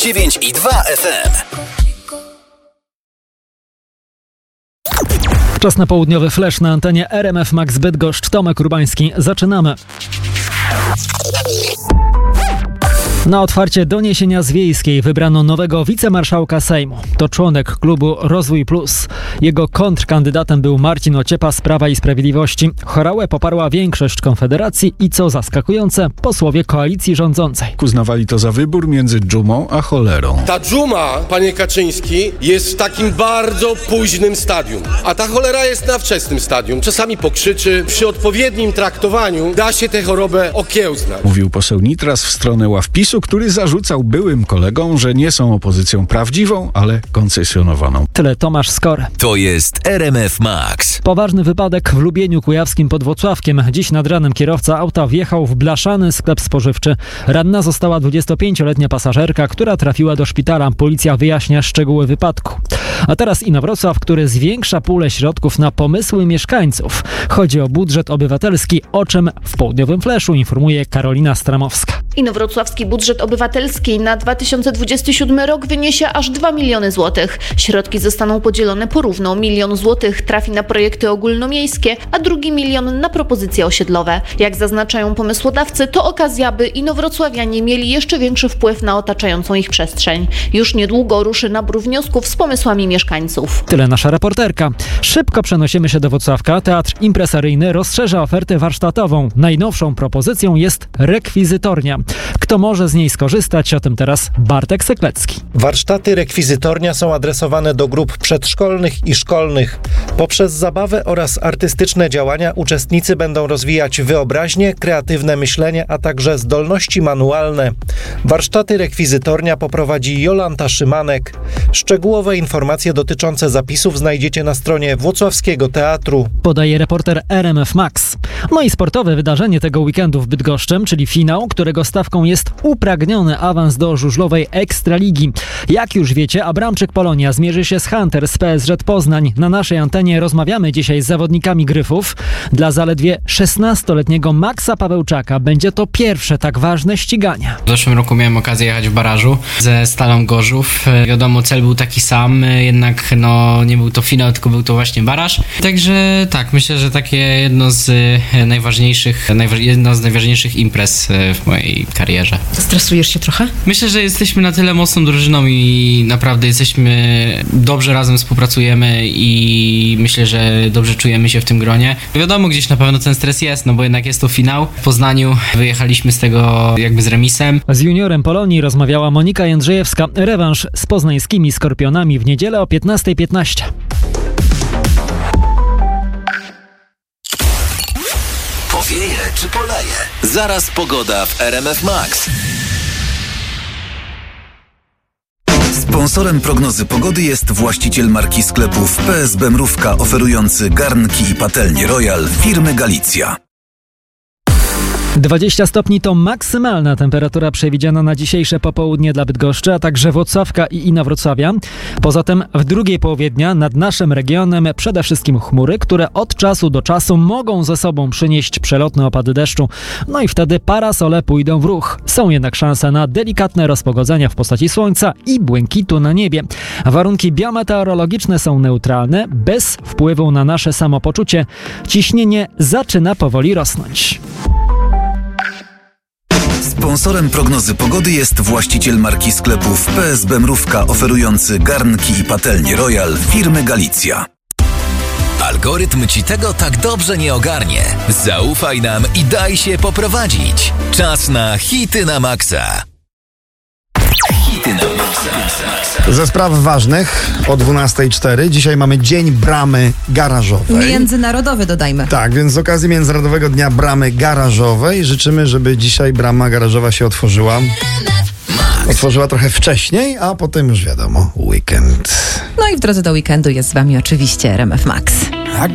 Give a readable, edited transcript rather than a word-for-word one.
9,2 FM. Czas na południowy flash na antenie RMF Max Bydgoszcz. Tomek Urbański. Zaczynamy. Na otwarcie doniesienia z Wiejskiej wybrano nowego wicemarszałka Sejmu. To członek klubu Rozwój Plus. Jego kontrkandydatem był Marcin Ociepa z Prawa i Sprawiedliwości. Chorałę poparła większość Konfederacji i, co zaskakujące, posłowie koalicji rządzącej. Uznawali to za wybór między dżumą a cholerą. Ta dżuma, panie Kaczyński, jest w takim bardzo późnym stadium, a ta cholera jest na wczesnym stadium. Czasami pokrzyczy. Przy odpowiednim traktowaniu da się tę chorobę okiełznać. Mówił poseł Nitras w stronę ław PiS-u, który zarzucał byłym kolegom, że nie są opozycją prawdziwą, ale koncesjonowaną. Tyle Tomasz Skor. To jest RMF Max. Poważny wypadek w Lubieniu Kujawskim pod Włocławkiem. Dziś nad ranem kierowca auta wjechał w blaszany sklep spożywczy. Ranna została 25-letnia pasażerka, która trafiła do szpitala. Policja wyjaśnia szczegóły wypadku. A teraz Inowrocław, który zwiększa pulę środków na pomysły mieszkańców. Chodzi o budżet obywatelski, o czym w południowym flashu informuje Karolina Stramowska. Inowrocławski budżet obywatelski na 2027 rok wyniesie aż 2 miliony złotych. Środki zostaną podzielone porówno. 1 milion złotych trafi na projekty ogólnomiejskie, a 2 milion na propozycje osiedlowe. Jak zaznaczają pomysłodawcy, to okazja, by inowrocławianie mieli jeszcze większy wpływ na otaczającą ich przestrzeń. Już niedługo ruszy nabór wniosków z pomysłami mieszkańców. Tyle nasza reporterka. Szybko przenosimy się do Włocławka. Teatr impresaryjny rozszerza ofertę warsztatową. Najnowszą propozycją jest rekwizytornia. Kto może z niej skorzystać? O tym teraz Bartek Seklecki. Warsztaty rekwizytornia są adresowane do grup przedszkolnych i szkolnych. Poprzez zabawę oraz artystyczne działania uczestnicy będą rozwijać wyobraźnię, kreatywne myślenie, a także zdolności manualne. Warsztaty rekwizytornia poprowadzi Jolanta Szymanek. Szczegółowe informacje dotyczące zapisów znajdziecie na stronie Włocławskiego Teatru. Podaje reporter RMF Max. No i sportowe wydarzenie tego weekendu w Bydgoszczem, czyli finał, którego stawką jest upragniony awans do żużlowej Ekstraligi. Jak już wiecie, Abramczyk Polonia zmierzy się z Hunter z PSG Poznań. Na naszej antenie rozmawiamy dzisiaj z zawodnikami Gryfów. Dla zaledwie 16-letniego Maxa Pawełczaka będzie to pierwsze tak ważne ściganie. W zeszłym roku miałem okazję jechać w barażu ze Stalą Gorzów. Wiadomo, cel był taki sam, jednak nie był to finał, tylko był to właśnie baraż. Także tak, myślę, że takie jedno z najważniejszych imprez w mojej karierze. Stresujesz się trochę? Myślę, że jesteśmy na tyle mocną drużyną i naprawdę dobrze razem współpracujemy i myślę, że dobrze czujemy się w tym gronie. Wiadomo, gdzieś na pewno ten stres jest, bo jednak jest to finał. W Poznaniu wyjechaliśmy z tego jakby z remisem. Z juniorem Polonii rozmawiała Monika Jędrzejewska. Rewanż z poznańskimi Skorpionami w niedzielę o 15:15. Powieje czy poleje? Zaraz pogoda w RMF Max. Sponsorem prognozy pogody jest właściciel marki sklepów PSB Mrówka, oferujący garnki i patelnie Royal firmy Galicja. 20 stopni to maksymalna temperatura przewidziana na dzisiejsze popołudnie dla Bydgoszczy, a także Włocławka i Inowrocławia. Poza tym w drugiej połowie dnia nad naszym regionem przede wszystkim chmury, które od czasu do czasu mogą ze sobą przynieść przelotne opady deszczu. No i wtedy parasole pójdą w ruch. Są jednak szanse na delikatne rozpogodzenia w postaci słońca i błękitu na niebie. Warunki biometeorologiczne są neutralne, bez wpływu na nasze samopoczucie. Ciśnienie zaczyna powoli rosnąć. Sponsorem prognozy pogody jest właściciel marki sklepów PSB Mrówka, oferujący garnki i patelnie Royal firmy Galicja. Algorytm ci tego tak dobrze nie ogarnie. Zaufaj nam i daj się poprowadzić. Czas na hity na maksa. Hity na maksa. Ze spraw ważnych o 12:04. Dzisiaj mamy Dzień Bramy Garażowej. Międzynarodowy, dodajmy. Tak, więc z okazji Międzynarodowego Dnia Bramy Garażowej życzymy, żeby dzisiaj brama garażowa się otworzyła. Otworzyła trochę wcześniej, a potem już wiadomo, weekend. No i w drodze do weekendu jest z wami oczywiście RMF Max.